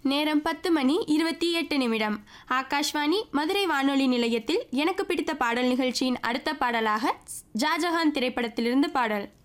நேரம் 10:28. ஆகாஷ்வாணி மதுரை வானொலி நிலையத்தில் எனக்கு பிடித்த பாடல் நிகழ்ச்சியின் அடுத்த பாடலாக ஷாஜஹான் திரைப்படத்திலிருந்து பாடல்.